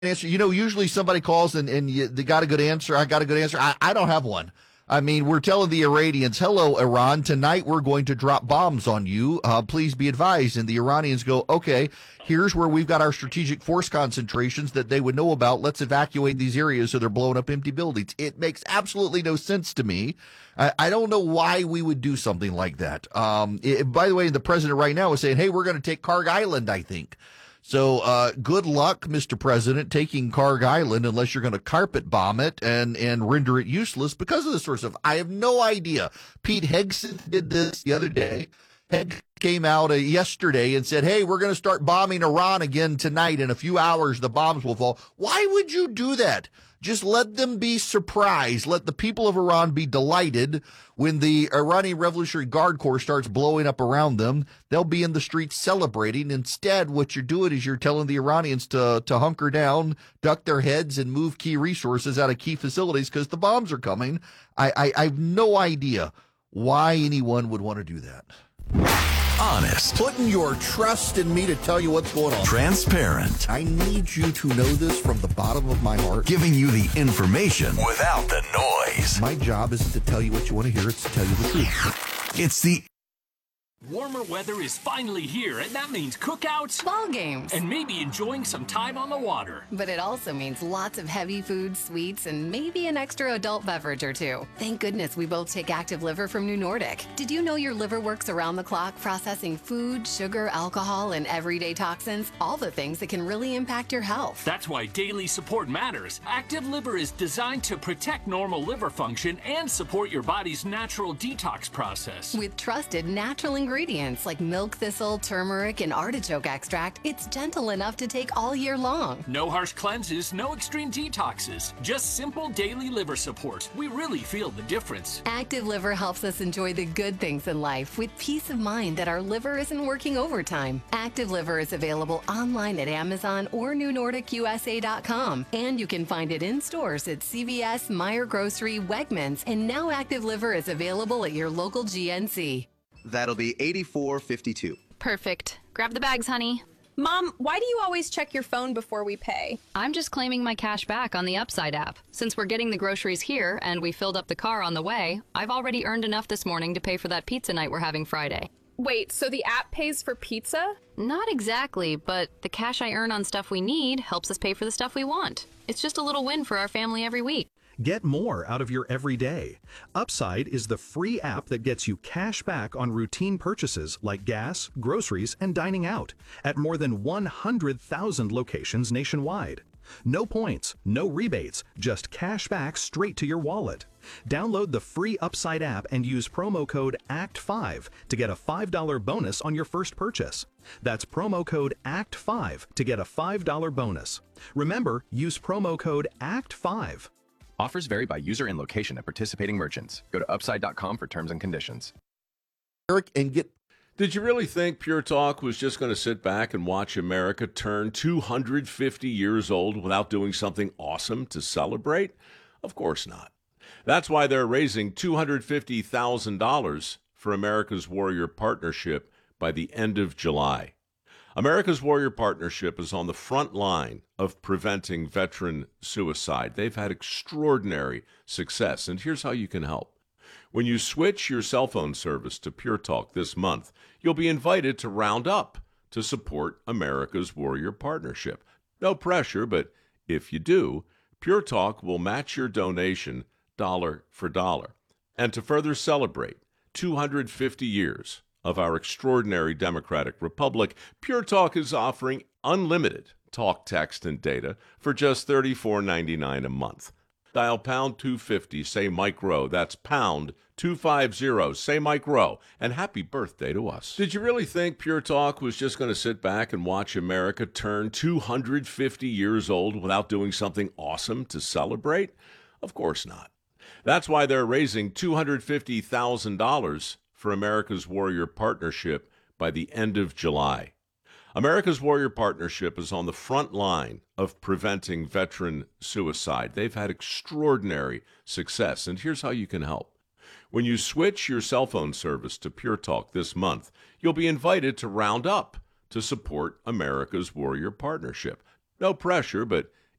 answer. Usually somebody calls and they got a good answer. I got a good answer. I don't have one. I mean, we're telling the Iranians, hello, Iran, tonight we're going to drop bombs on you. Please be advised. And the Iranians go, okay, here's where we've got our strategic force concentrations that they would know about. Let's evacuate these areas so they're blowing up empty buildings. It makes absolutely no sense to me. I don't know why we would do something like that. By the way, the president right now is saying, hey, we're going to take Karg Island, I think. So good luck, Mr. President, taking Karg Island unless you're going to carpet bomb it and render it useless because of this sort of stuff. I have no idea. Pete Hegseth did this the other day. Hegseth came out yesterday and said, hey, we're going to start bombing Iran again tonight. In a few hours, the bombs will fall. Why would you do that? Just let them be surprised. Let the people of Iran be delighted when the Iranian Revolutionary Guard Corps starts blowing up around them. They'll be in the streets celebrating. Instead, what you're doing is you're telling the Iranians to hunker down, duck their heads, and move key resources out of key facilities because the bombs are coming. I have no idea why anyone would want to do that. Honest. Putting your trust in me to tell you what's going on. Transparent. I need you to know this from the bottom of my heart. Giving you the information without the noise. My job isn't to tell you what you want to hear, it's to tell you the truth. It's the Warmer weather is finally here, and that means cookouts, ball games, and maybe enjoying some time on the water. But it also means lots of heavy foods, sweets, and maybe an extra adult beverage or two. Thank goodness we both take Active Liver from New Nordic. Did you know your liver works around the clock processing food, sugar, alcohol, and everyday toxins? All the things that can really impact your health. That's why daily support matters. Active Liver is designed to protect normal liver function and support your body's natural detox process. With trusted natural ingredients like milk thistle, turmeric, and artichoke extract, it's gentle enough to take all year long. No harsh cleanses, no extreme detoxes, just simple daily liver support. We really feel the difference. Active Liver helps us enjoy the good things in life with peace of mind that our liver isn't working overtime. Active Liver is available online at Amazon or NewNordicUSA.com, and you can find it in stores at CVS, Meijer Grocery, Wegmans, and now Active Liver is available at your local GNC. That'll be $84.52. Perfect. Grab the bags, honey. Mom, why do you always check your phone before we pay? I'm just claiming my cash back on the Upside app. Since we're getting the groceries here and we filled up the car on the way, I've already earned enough this morning to pay for that pizza night we're having Friday. Wait, so the app pays for pizza? Not exactly, but the cash I earn on stuff we need helps us pay for the stuff we want. It's just a little win for our family every week. Get more out of your everyday. Upside is the free app that gets you cash back on routine purchases like gas, groceries, and dining out at more than 100,000 locations nationwide. No points, no rebates, just cash back straight to your wallet. Download the free Upside app and use promo code ACT5 to get a $5 bonus on your first purchase. That's promo code ACT5 to get a $5 bonus. Remember, use promo code ACT5. Offers vary by user and location at participating merchants. Go to upside.com for terms and conditions. Eric, and get. Did you really think Pure Talk was just going to sit back and watch America turn 250 years old without doing something awesome to celebrate? Of course not. That's why they're raising $250,000 for America's Warrior Partnership by the end of July. America's Warrior Partnership is on the front line of preventing veteran suicide. They've had extraordinary success, and here's how you can help. When you switch your cell phone service to Pure Talk this month, you'll be invited to round up to support America's Warrior Partnership. No pressure, but if you do, Pure Talk will match your donation dollar for dollar. And to further celebrate 250 years of our extraordinary democratic republic, Pure Talk is offering unlimited talk, text, and data for just $34.99 a month. Dial pound 250, say Mike Rowe. That's pound 250, say Mike Rowe. And happy birthday to us. Did you really think Pure Talk was just going to sit back and watch America turn 250 years old without doing something awesome to celebrate? Of course not. That's why they're raising $250,000 for America's Warrior Partnership by the end of July. America's Warrior Partnership is on the front line of preventing veteran suicide. They've had extraordinary success, and here's how you can help. When you switch your cell phone service to Pure Talk this month, you'll be invited to round up to support America's Warrior Partnership. No pressure, but